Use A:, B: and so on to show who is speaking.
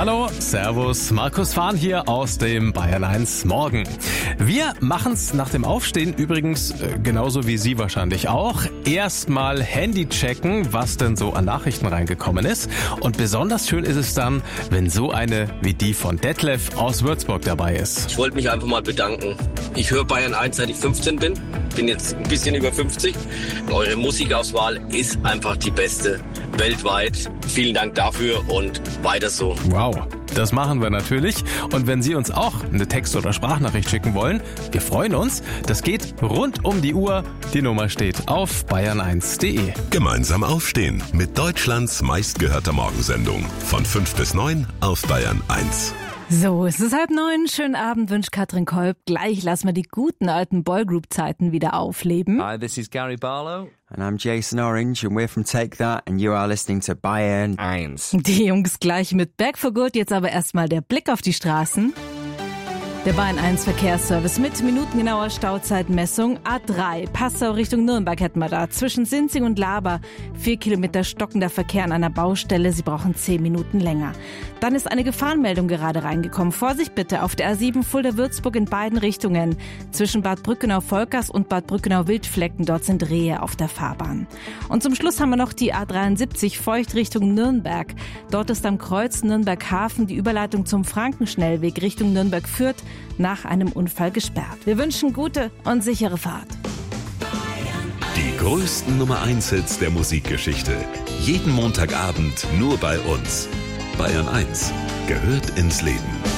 A: Hallo, Servus, Markus Fahn hier aus dem Bayern 1 Morgen. Wir machen's nach dem Aufstehen übrigens genauso wie Sie wahrscheinlich auch. Erstmal Handy checken, was denn so an Nachrichten reingekommen ist. Und besonders schön ist es dann, wenn so eine wie die von Detlef aus Würzburg dabei ist.
B: Ich wollte mich einfach mal bedanken. Ich höre Bayern 1, seit ich 15 bin. Bin jetzt ein bisschen über 50. Eure Musikauswahl ist einfach die beste weltweit. Vielen Dank dafür und weiter so.
A: Wow, das machen wir natürlich. Und wenn Sie uns auch eine Text- oder Sprachnachricht schicken wollen, wir freuen uns. Das geht rund um die Uhr. Die Nummer steht auf bayern1.de.
C: Gemeinsam aufstehen mit Deutschlands meistgehörter Morgensendung. Von 5 bis 9 auf Bayern 1.
D: So, es ist 8:30. Schönen Abend, wünscht Katrin Kolb. Gleich lassen wir die guten alten Boygroup-Zeiten wieder aufleben.
E: Hi, this is Gary Barlow.
F: And I'm Jason Orange and we're from Take That and you are listening to Bayern 1.
D: Die Jungs gleich mit Back for Good. Jetzt aber erstmal der Blick auf die Straßen. Der Bayern 1 Verkehrsservice mit minutengenauer Stauzeitmessung. A3, Passau Richtung Nürnberg hätten wir da. Zwischen Sinzing und Laber 4 Kilometer stockender Verkehr an einer Baustelle. Sie brauchen 10 Minuten länger. Dann ist eine Gefahrenmeldung gerade reingekommen. Vorsicht bitte auf der A7 Fulda-Würzburg in beiden Richtungen. Zwischen Bad Brückenau-Volkers und Bad Brückenau-Wildflecken. Dort sind Rehe auf der Fahrbahn. Und zum Schluss haben wir noch die A73 Feucht Richtung Nürnberg. Dort ist am Kreuz Nürnberg-Hafen die Überleitung zum Frankenschnellweg Richtung Nürnberg-Fürth nach einem Unfall gesperrt. Wir wünschen gute und sichere Fahrt.
C: Die größten Nummer 1 Hits der Musikgeschichte. Jeden Montagabend nur bei uns. Bayern 1 gehört ins Leben.